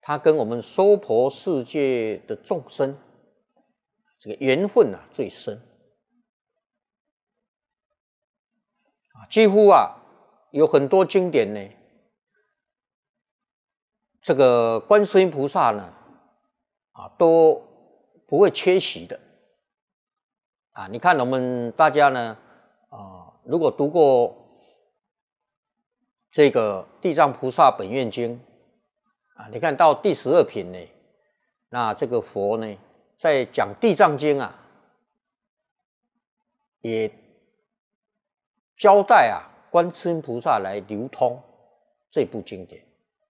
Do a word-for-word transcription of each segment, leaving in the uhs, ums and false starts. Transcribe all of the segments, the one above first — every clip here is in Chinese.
他跟我们娑婆世界的众生这个缘分啊最深啊，几乎啊有很多经典呢，这个观世音菩萨呢啊都不会缺席的啊。你看我们大家呢啊，如果读过这个《地藏菩萨本愿经》啊，你看到第十二品呢，那这个佛呢在讲《地藏经》啊，也交代啊观世音菩萨来流通这部经典。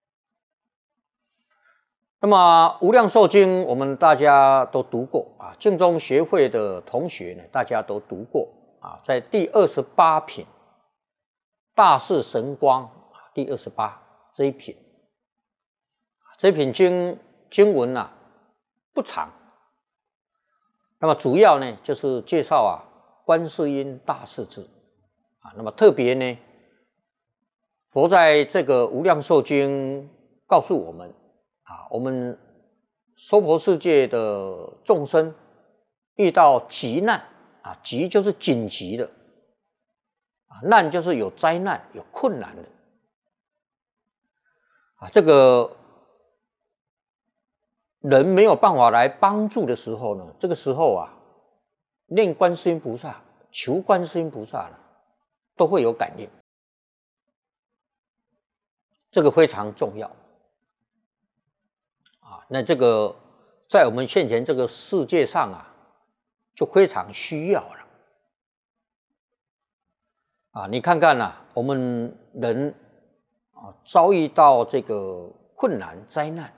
那么《无量寿经》我们大家都读过啊，净宗学会的同学呢，大家都读过啊，在第二十八品大士神光第二十八这一品，这一品经经文啊不长，那么主要呢就是介绍啊观世音大势至啊，那么特别呢，佛在这个《无量寿经》告诉我们啊，我们娑婆世界的众生遇到急难啊，急就是紧急的啊，难就是有灾难、有困难的啊。这个人没有办法来帮助的时候呢，这个时候啊，念观世音菩萨、求观世音菩萨呢，都会有感应，这个非常重要啊。那这个在我们现前这个世界上啊，就非常需要了啊。你看看啊，我们人啊遭遇到这个困难灾难，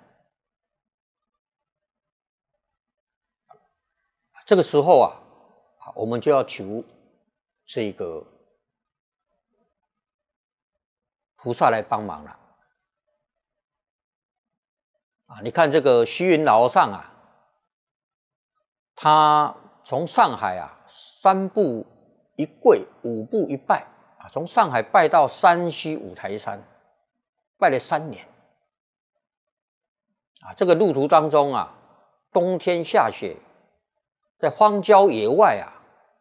这个时候啊，我们就要求这个菩萨来帮忙了啊！你看这个虚云老和尚啊，他从上海啊三步一跪，五步一拜啊，从上海拜到山西五台山，拜了三年啊。这个路途当中啊，冬天下雪，在荒郊野外啊，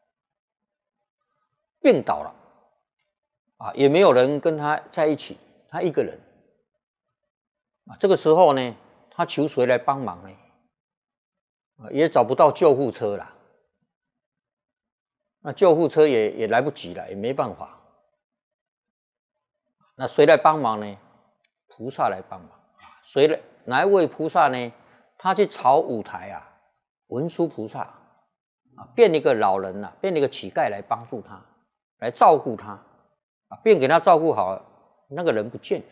病倒了啊，也没有人跟他在一起，他一个人啊。这个时候呢，他求谁来帮忙呢？啊，也找不到救护车了，那救护车也也来不及了，也没办法。那谁来帮忙呢？菩萨来帮忙啊。谁来？哪一位菩萨呢？他去朝五台啊，文殊菩萨啊，变一个老人啊，变一个乞丐来帮助他，来照顾他啊，便给他照顾好了，那个人不见了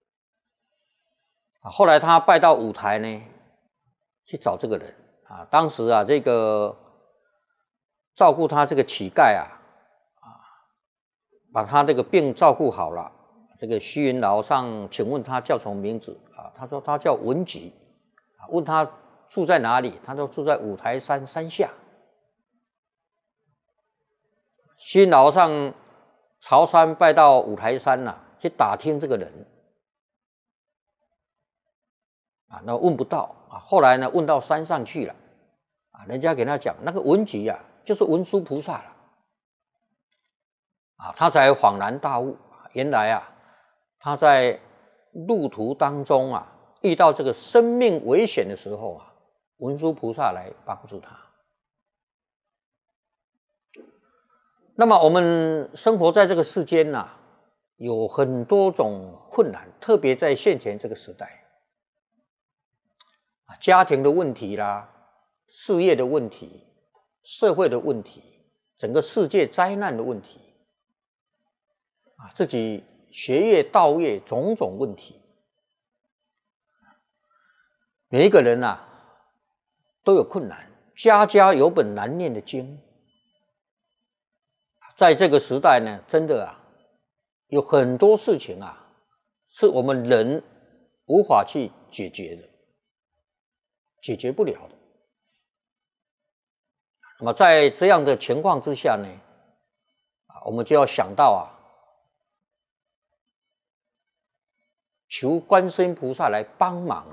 啊。后来他拜到五台呢，去找这个人啊。当时啊，这个照顾他这个乞丐啊，啊，把他这个病照顾好了。这个虚云老和尚请问他叫什么名字啊？他说他叫文吉啊。问他住在哪里？他说住在五台山山下。虚云老和尚朝山拜到五台山呐、啊，去打听这个人啊，那问不到啊。后来呢，问到山上去了啊，人家给他讲那个文吉啊，就是文殊菩萨了啊，他才恍然大悟，原来啊，他在路途当中啊，遇到这个生命危险的时候啊，文殊菩萨来帮助他。那么我们生活在这个世间呐、啊，有很多种困难，特别在现前这个时代，家庭的问题啦，事业的问题，社会的问题，整个世界灾难的问题，啊，自己学业道业种种问题，每一个人啊都有困难，家家有本难念的经。在这个时代呢，真的啊，有很多事情啊，是我们人无法去解决的，解决不了的。那么在这样的情况之下呢，我们就要想到啊，求观世音菩萨来帮忙